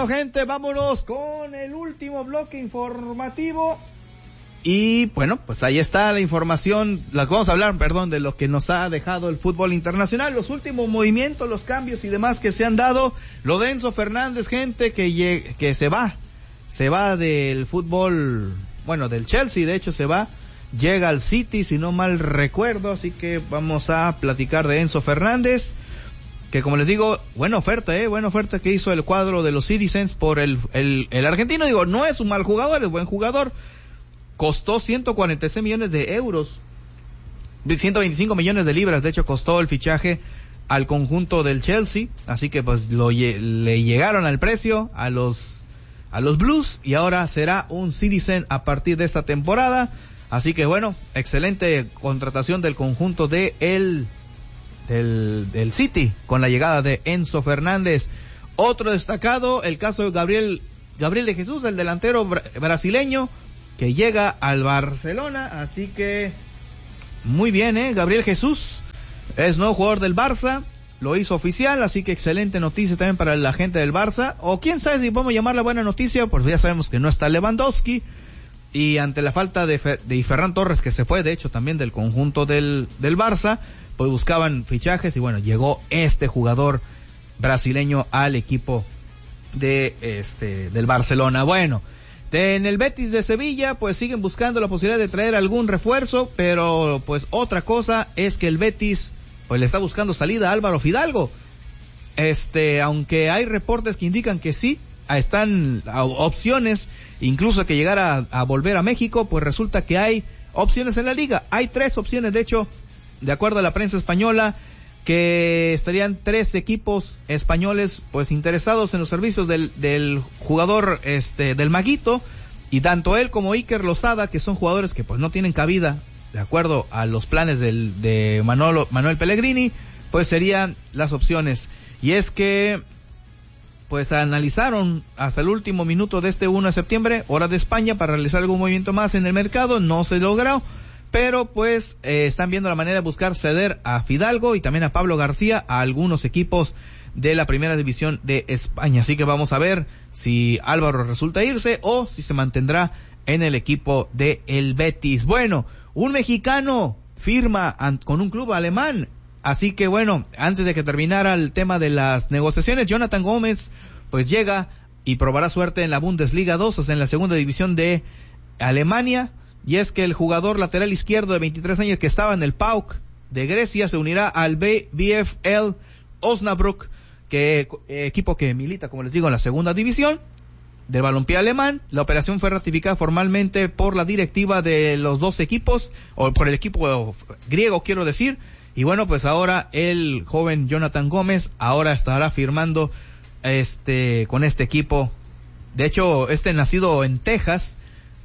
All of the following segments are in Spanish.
Bueno, gente, vámonos con el último bloque informativo. Y bueno, pues ahí está la información, vamos a hablar, de lo que nos ha dejado el fútbol internacional, los últimos movimientos, los cambios y demás que se han dado. Lo de Enzo Fernández, gente, que se va del fútbol, del Chelsea, de hecho se va, llega al City, si no mal recuerdo, así que vamos a platicar de Enzo Fernández, que como les digo, buena oferta que hizo el cuadro de los Citizens por el argentino. Digo, no es un mal jugador, es buen jugador. Costó 146 millones de euros, 125 millones de libras, de hecho costó el fichaje al conjunto del Chelsea, así que pues le llegaron al precio a los Blues, y ahora será un Citizen a partir de esta temporada. Así que bueno, excelente contratación del conjunto del City con la llegada de Enzo Fernández. Otro destacado, el caso de Gabriel de Jesús, el delantero brasileño, que llega al Barcelona, así que muy bien, Gabriel Jesús es nuevo jugador del Barça, lo hizo oficial, así que excelente noticia también para la gente del Barça, o quién sabe si podemos llamarla buena noticia, pues ya sabemos que no está Lewandowski, y ante la falta de Ferran Torres, que se fue de hecho también del conjunto del Barça, pues buscaban fichajes, y bueno, llegó este jugador brasileño al equipo del Barcelona. Bueno, en el Betis de Sevilla, pues siguen buscando la posibilidad de traer algún refuerzo, pero pues otra cosa es que el Betis pues le está buscando salida a Álvaro Fidalgo. Aunque hay reportes que indican que sí, están opciones, incluso que llegara a volver a México, pues resulta que hay opciones en la liga. Hay 3 opciones, de hecho, de acuerdo a la prensa española, que estarían 3 equipos españoles pues interesados en los servicios del jugador del Maguito, y tanto él como Iker Losada, que son jugadores que pues no tienen cabida de acuerdo a los planes de Manuel Pellegrini, pues serían las opciones. Y es que pues analizaron hasta el último minuto de este 1 de septiembre, hora de España, para realizar algún movimiento más en el mercado. No se logró, pero pues están viendo la manera de buscar ceder a Fidalgo y también a Pablo García a algunos equipos de la primera división de España. Así que vamos a ver si Álvaro resulta irse o si se mantendrá en el equipo de el Betis. Bueno, un mexicano firma con un club alemán. Así que bueno, antes de que terminara el tema de las negociaciones, Jonathan Gómez pues llega y probará suerte en la Bundesliga 2, o sea, en la segunda división de Alemania. Y es que el jugador lateral izquierdo de 23 años que estaba en el PAOK de Grecia se unirá al VfL Osnabrück, equipo que milita, como les digo, en la segunda división del balompié alemán. La operación fue ratificada formalmente por la directiva de los dos equipos, o por el equipo griego, quiero decir. Y bueno, pues ahora el joven Jonathan Gómez ahora estará firmando con este equipo. De hecho, nacido en Texas,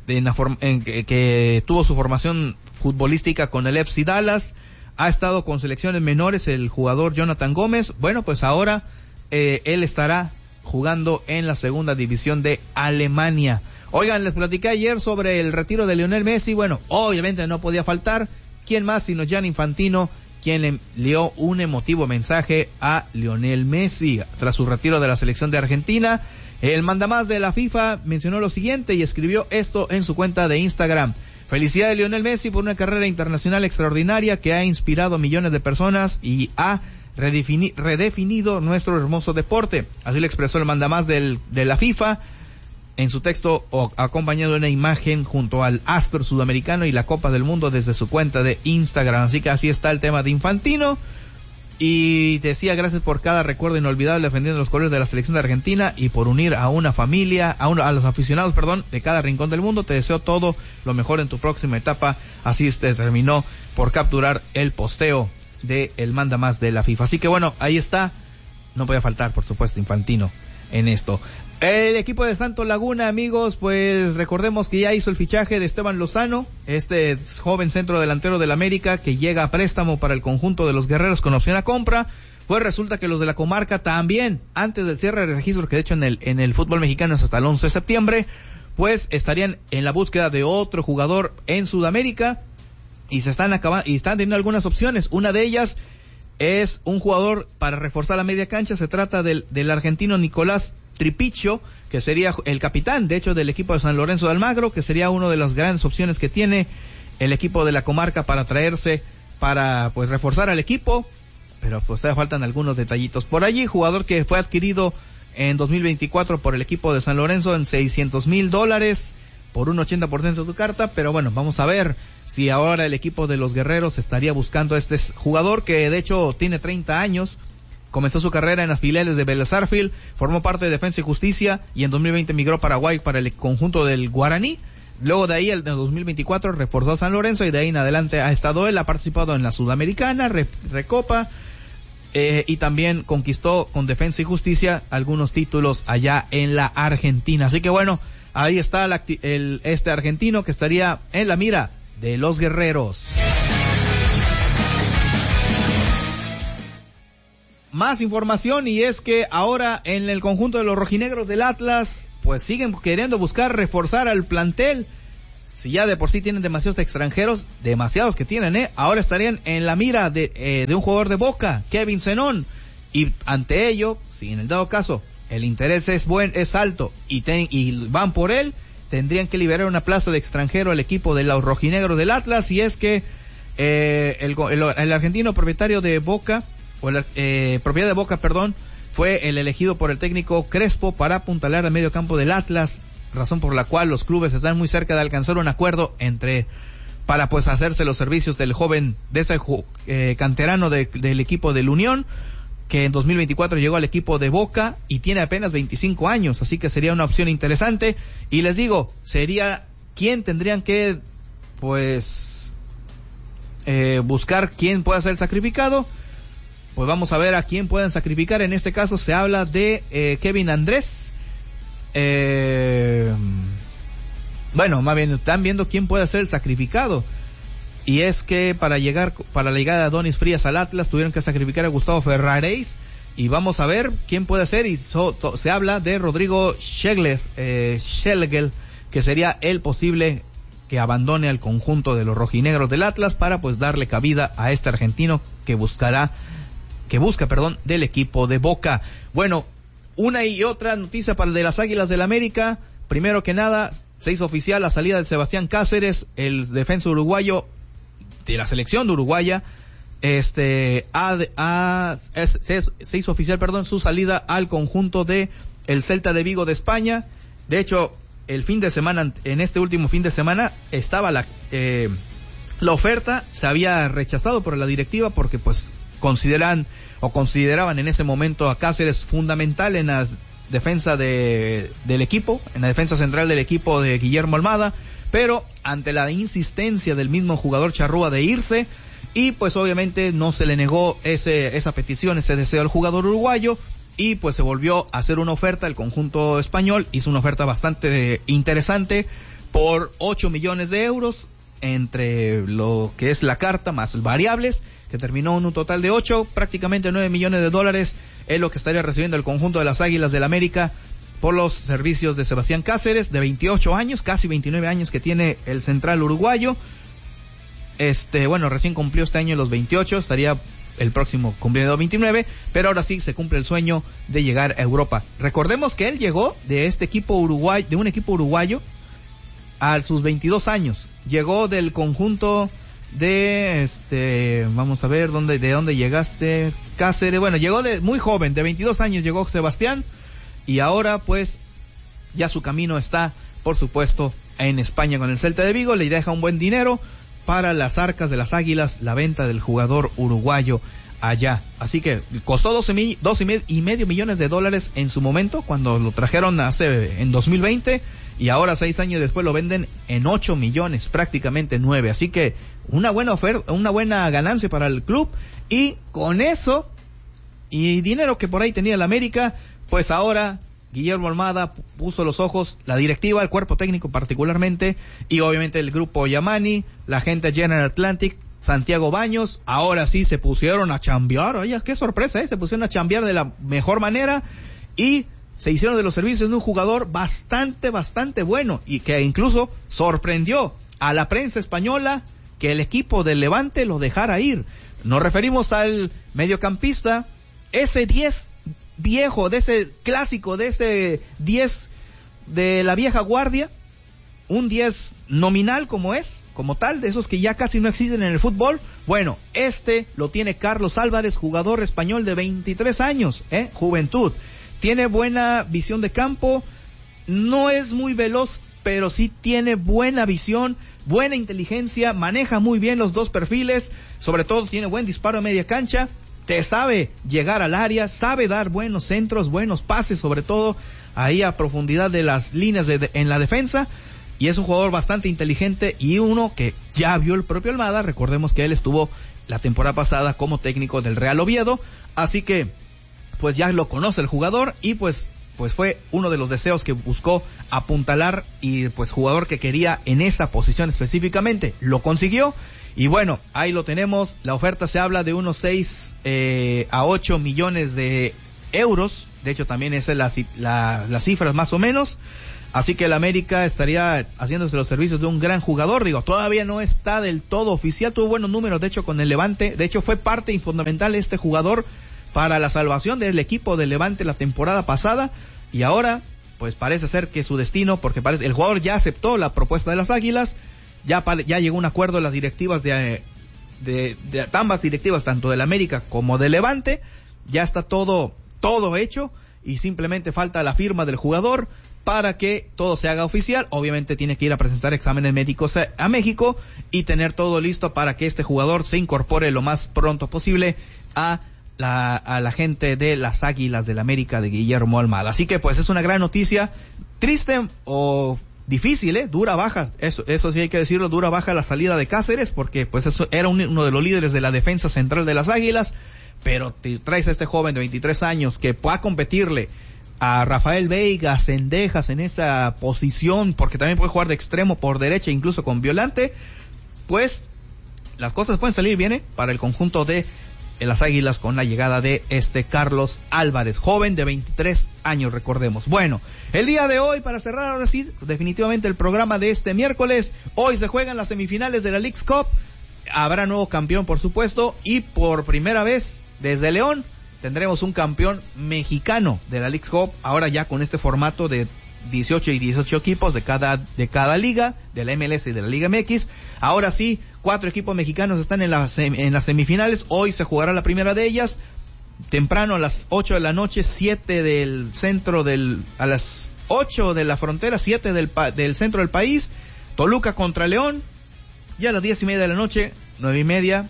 que tuvo su formación futbolística con el FC Dallas, ha estado con selecciones menores el jugador Jonathan Gómez. Bueno, pues ahora él estará jugando en la segunda división de Alemania. Oigan, les platiqué ayer sobre el retiro de Lionel Messi. Bueno, obviamente no podía faltar, ¿quién más sino Gianni Infantino, quien le envió un emotivo mensaje a Lionel Messi tras su retiro de la selección de Argentina. El mandamás de la FIFA mencionó lo siguiente y escribió esto en su cuenta de Instagram: felicidades Lionel Messi por una carrera internacional extraordinaria que ha inspirado a millones de personas y ha redefinido nuestro hermoso deporte. Así le expresó el mandamás de la FIFA en su texto, acompañado de una imagen junto al astro sudamericano y la Copa del Mundo desde su cuenta de Instagram. Así que así está el tema de Infantino. Y decía: gracias por cada recuerdo inolvidable defendiendo los colores de la selección de Argentina y por unir a una familia, a los aficionados, de cada rincón del mundo. Te deseo todo lo mejor en tu próxima etapa. Así terminó por capturar el posteo de el mandamás de la FIFA. Así que bueno, ahí está. No podía faltar, por supuesto, Infantino en esto. El equipo de Santos Laguna, amigos, pues recordemos que ya hizo el fichaje de Esteban Lozano, este joven centro delantero del América que llega a préstamo para el conjunto de los guerreros con opción a compra. Pues resulta que los de la comarca también, antes del cierre de registros, que de hecho en el fútbol mexicano es hasta el 11 de septiembre, pues estarían en la búsqueda de otro jugador en Sudamérica y están teniendo algunas opciones. Una de ellas es un jugador para reforzar la media cancha. Se trata del argentino Nicolás Tripicho, que sería el capitán, de hecho, del equipo de San Lorenzo de Almagro, que sería una de las grandes opciones que tiene el equipo de la comarca para traerse, para pues reforzar al equipo, pero pues todavía faltan algunos detallitos por allí. Jugador que fue adquirido en 2024 por el equipo de San Lorenzo en $600,000 por un 80% de su carta, pero bueno, vamos a ver si ahora el equipo de los Guerreros estaría buscando a este jugador que de hecho tiene 30 años, comenzó su carrera en las filiales de Vélez Sarsfield, formó parte de Defensa y Justicia y en 2020 migró a Paraguay para el conjunto del Guaraní. Luego de ahí, en 2024, reforzó a San Lorenzo y de ahí en adelante ha estado él, ha participado en la Sudamericana, Recopa, y también conquistó con Defensa y Justicia algunos títulos allá en la Argentina. Así que bueno, ahí está este argentino que estaría en la mira de los Guerreros. Más información, y es que ahora en el conjunto de los rojinegros del Atlas pues siguen queriendo buscar reforzar al plantel. Si ya de por sí tienen demasiados extranjeros, demasiados que tienen, ahora estarían en la mira de un jugador de Boca, Kevin Zenón, y ante ello, si en el dado caso el interés es alto y van por él, tendrían que liberar una plaza de extranjero al equipo de los rojinegros del Atlas, y es que el argentino propietario de Boca, propiedad de Boca, fue el elegido por el técnico Crespo para apuntalar al medio campo del Atlas, razón por la cual los clubes están muy cerca de alcanzar un acuerdo para pues hacerse los servicios del joven, de ese canterano del equipo del Unión, que en 2024 llegó al equipo de Boca y tiene apenas 25 años, así que sería una opción interesante. Y les digo, sería quién tendrían que pues buscar quién pueda ser sacrificado. Pues vamos a ver a quién pueden sacrificar. En este caso se habla de Kevin Andrés. Bueno, más bien están viendo quién puede ser el sacrificado. Y es que para la llegada de Adonis Frías al Atlas tuvieron que sacrificar a Gustavo Ferrareis. Y vamos a ver quién puede ser. Y se habla de Rodrigo Schlegel, que sería el posible que abandone al conjunto de los rojinegros del Atlas para pues darle cabida a este argentino que busca, del equipo de Boca. Bueno, una y otra noticia para el de las Águilas del América. Primero que nada, se hizo oficial la salida de Sebastián Cáceres, el defensa uruguayo de la selección de Uruguaya. Se hizo oficial, su salida al conjunto de el Celta de Vigo de España. De hecho, en este último fin de semana estaba la oferta, se había rechazado por la directiva porque pues consideraban en ese momento a Cáceres fundamental en la defensa del equipo, en la defensa central del equipo de Guillermo Almada, pero ante la insistencia del mismo jugador charrúa de irse, y pues obviamente no se le negó esa petición, ese deseo al jugador uruguayo, y pues se volvió a hacer una oferta. El conjunto español hizo una oferta bastante interesante por 8 millones de euros entre lo que es la carta más variables, que terminó en un total de 8, prácticamente 9 millones de dólares es lo que estaría recibiendo el conjunto de las Águilas del América por los servicios de Sebastián Cáceres, de 28 años, casi 29 años que tiene el central uruguayo. Recién cumplió este año los 28, estaría el próximo cumpliendo 29, pero ahora sí se cumple el sueño de llegar a Europa. Recordemos que él llegó de un equipo uruguayo a sus 22 años. Llegó del conjunto de vamos a ver de dónde llegaste, Cáceres. Bueno, llegó de muy joven, de 22 años llegó Sebastián, y ahora pues ya su camino está, por supuesto, en España con el Celta de Vigo. Le deja un buen dinero para las arcas de las Águilas la venta del jugador uruguayo allá. Así que costó 12.5 millones de dólares en su momento cuando lo trajeron en 2020, y ahora 6 años después lo venden en 8 millones, prácticamente 9. Así que una buena oferta, una buena ganancia para el club, y con eso y dinero que por ahí tenía el América, pues ahora Guillermo Almada puso los ojos, la directiva, el cuerpo técnico particularmente, y obviamente el grupo Yamani, la gente General Atlantic, Santiago Baños, ahora sí se pusieron a chambear. Oye, qué sorpresa, se pusieron a chambear de la mejor manera y se hicieron de los servicios de un jugador bastante bueno, y que incluso sorprendió a la prensa española que el equipo del Levante lo dejara ir. Nos referimos al mediocampista, ese 10 viejo, de ese clásico, de ese 10 de la vieja guardia, un 10 nominal como tal, de esos que ya casi no existen en el fútbol. Bueno, lo tiene Carlos Álvarez, jugador español de 23 años, juventud. Tiene buena visión de campo, no es muy veloz, pero sí tiene buena visión, buena inteligencia, maneja muy bien los dos perfiles, sobre todo tiene buen disparo a media cancha, te sabe llegar al área, sabe dar buenos centros, buenos pases, sobre todo ahí a profundidad de las líneas en la defensa, y es un jugador bastante inteligente y uno que ya vio el propio Almada. Recordemos que él estuvo la temporada pasada como técnico del Real Oviedo, así que pues ya lo conoce el jugador y pues fue uno de los deseos que buscó apuntalar, y pues jugador que quería en esa posición específicamente, lo consiguió. Y bueno, ahí lo tenemos, la oferta se habla de unos 6 a 8 millones de euros, de hecho también esa es las cifras más o menos, así que el América estaría haciéndose los servicios de un gran jugador. Digo, todavía no está del todo oficial, tuvo buenos números de hecho con el Levante, de hecho fue parte fundamental este jugador para la salvación del equipo del Levante la temporada pasada, y ahora pues parece ser que su destino, porque el jugador ya aceptó la propuesta de las Águilas, ya llegó a un acuerdo de las directivas de ambas directivas, tanto del América como del Levante, ya está todo hecho y simplemente falta la firma del jugador para que todo se haga oficial. Obviamente tiene que ir a presentar exámenes médicos a México y tener todo listo para que este jugador se incorpore lo más pronto posible a la gente de las Águilas del América de Guillermo Almada. Así que pues es una gran noticia, triste o difícil, dura baja, eso sí hay que decirlo, dura baja la salida de Cáceres, porque pues eso era uno de los líderes de la defensa central de las Águilas, pero te traes a este joven de 23 años que pueda competirle a Rafael Veiga, Cendejas en esa posición, porque también puede jugar de extremo por derecha, incluso con Violante, pues las cosas pueden salir bien para el conjunto de las Águilas con la llegada de Carlos Álvarez, joven de 23 años, recordemos. Bueno, el día de hoy, para cerrar ahora sí, definitivamente el programa de este miércoles, hoy se juegan las semifinales de la Leagues Cup, habrá nuevo campeón por supuesto, y por primera vez desde León tendremos un campeón mexicano de la Leagues Cup, ahora ya con este formato de 18 y 18 equipos de cada liga, de la MLS y de la Liga MX. Ahora sí, 4 equipos mexicanos están en las semifinales. Hoy se jugará la primera de ellas, temprano a las 8 de la noche, 7 del centro a las 8 de la frontera, 7 del centro del país, Toluca contra León, y a las 10:30 de la noche, 9:30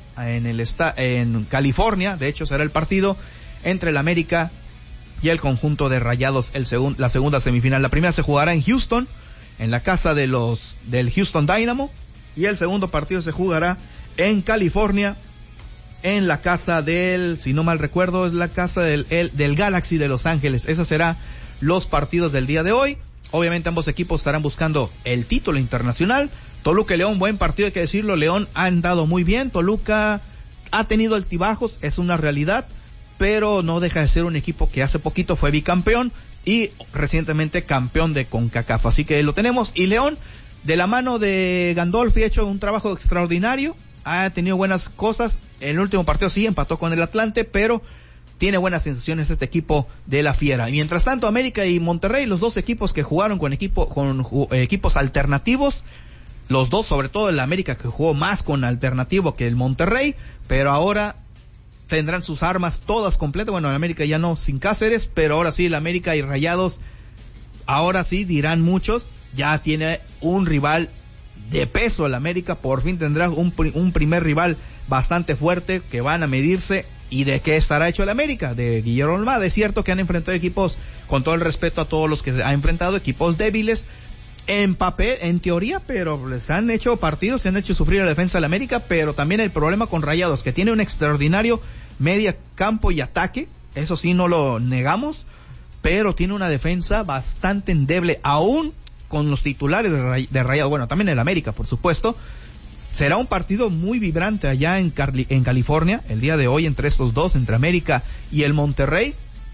en California, de hecho será el partido entre el América y el conjunto de Rayados, la segunda semifinal. La primera se jugará en Houston, en la casa del Houston Dynamo, y el segundo partido se jugará en California, en la casa si no mal recuerdo, es la casa del Galaxy de Los Ángeles. Esos serán los partidos del día de hoy. Obviamente ambos equipos estarán buscando el título internacional. Toluca y León, buen partido, hay que decirlo. León ha andado muy bien, Toluca ha tenido altibajos, es una realidad, pero no deja de ser un equipo que hace poquito fue bicampeón y recientemente campeón de CONCACAF, así que lo tenemos. Y León, de la mano de Gandolfi, ha hecho un trabajo extraordinario, ha tenido buenas cosas. En el último partido sí empató con el Atlante, pero tiene buenas sensaciones este equipo de la Fiera. Y mientras tanto, América y Monterrey, los dos equipos que jugaron con equipos alternativos, los dos, sobre todo el América, que jugó más con alternativo que el Monterrey, pero ahora tendrán sus armas todas completas. Bueno, el América ya no, sin Cáceres, pero ahora sí, el América y Rayados, ahora sí, dirán muchos, ya tiene un rival de peso. El América por fin tendrá un primer rival bastante fuerte que van a medirse. ¿Y de qué estará hecho el América? De Guillermo Almada. Es cierto que han enfrentado equipos, con todo el respeto a todos los que ha enfrentado, equipos débiles en papel, en teoría, pero les han hecho partidos, se han hecho sufrir a la defensa del América. Pero también el problema con Rayados, que tiene un extraordinario media campo y ataque, eso sí no lo negamos, pero tiene una defensa bastante endeble, aún con los titulares de Rayados. Bueno, también el América, por supuesto. Será un partido muy vibrante allá en California, el día de hoy, entre estos dos, entre América y el Monterrey.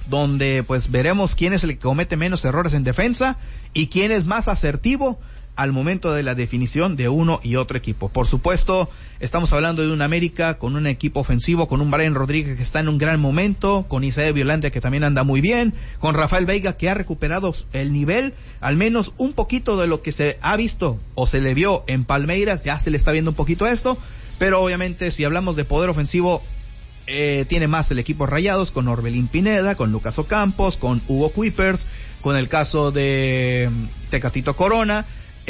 donde pues veremos quién es el que comete menos errores en defensa y quién es más asertivo al momento de la definición de uno y otro equipo. Por supuesto, estamos hablando de un América con un equipo ofensivo, con un Brian Rodríguez que está en un gran momento, con Isaías Violante que también anda muy bien, con Rafael Veiga que ha recuperado el nivel, al menos un poquito de lo que se ha visto o se le vio en Palmeiras, ya se le está viendo un poquito esto, pero obviamente si hablamos de poder ofensivo, tiene más el equipo Rayados, con Orbelín Pineda, con Lucas Ocampos, con Hugo Kuipers, con el caso de Tecatito Corona,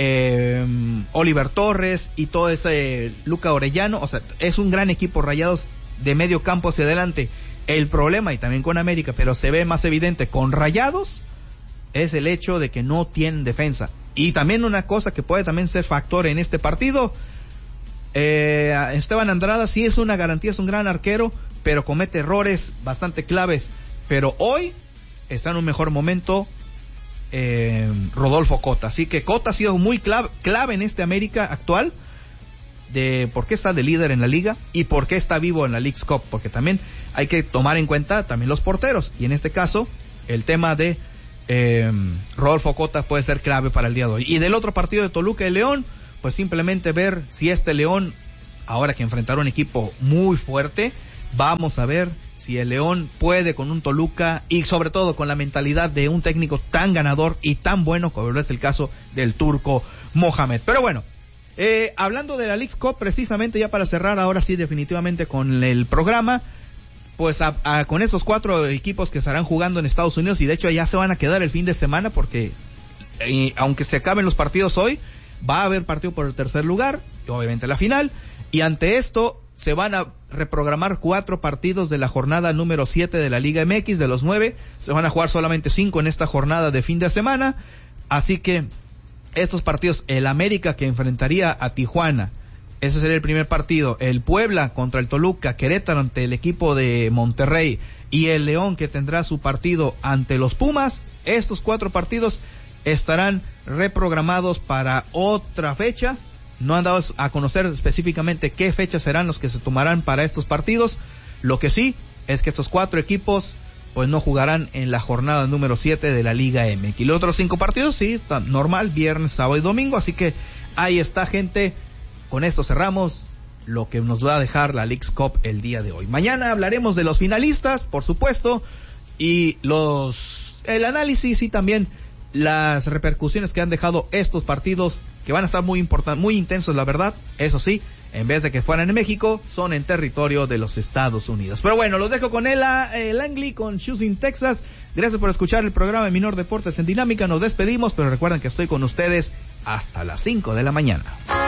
Oliver Torres y todo ese Luca Orellano. O sea, es un gran equipo Rayados de medio campo hacia adelante. El problema, y también con América, pero se ve más evidente con Rayados, es el hecho de que no tienen defensa. Y también una cosa que puede también ser factor en este partido, Esteban Andrada sí es una garantía, es un gran arquero, pero comete errores bastante claves. Pero hoy está en un mejor momento Rodolfo Cota, así que Cota ha sido muy clave en este América actual, de por qué está de líder en la liga y por qué está vivo en la Leagues Cup, porque también hay que tomar en cuenta también los porteros, y en este caso el tema de Rodolfo Cota puede ser clave para el día de hoy. Y del otro partido de Toluca y León, pues simplemente ver si este León, ahora que enfrentará un equipo muy fuerte, vamos a ver si el León puede con un Toluca y sobre todo con la mentalidad de un técnico tan ganador y tan bueno como es el caso del Turco Mohamed. Pero bueno, hablando de la Leagues Cup, precisamente ya para cerrar ahora sí definitivamente con el programa, pues con estos 4 equipos que estarán jugando en Estados Unidos, y de hecho ya se van a quedar el fin de semana porque aunque se acaben los partidos hoy, va a haber partido por el tercer lugar, y obviamente la final, y ante esto se van a reprogramar 4 partidos de la jornada número 7 de la Liga MX, de los 9, se van a jugar solamente 5 en esta jornada de fin de semana, así que estos partidos, el América que enfrentaría a Tijuana, ese sería el primer partido, el Puebla contra el Toluca, Querétaro ante el equipo de Monterrey, y el León que tendrá su partido ante los Pumas, estos 4 partidos estarán reprogramados para otra fecha. No han dado a conocer específicamente qué fechas serán los que se tomarán para estos partidos. Lo que sí es que estos 4 equipos pues no jugarán en la jornada número 7 de la Liga MX. Y los otros 5 partidos sí, normal, viernes, sábado y domingo. Así que ahí está, gente. Con esto cerramos lo que nos va a dejar la Leagues Cup el día de hoy. Mañana hablaremos de los finalistas, por supuesto, y el análisis y también las repercusiones que han dejado estos partidos, que van a estar muy importantes, muy intensos, la verdad. Eso sí, en vez de que fueran en México, son en territorio de los Estados Unidos. Pero bueno, los dejo con el Langley, con Shoes in Texas. Gracias por escuchar el programa de Minor Deportes en Dinámica. Nos despedimos, pero recuerden que estoy con ustedes hasta las 5 de la mañana.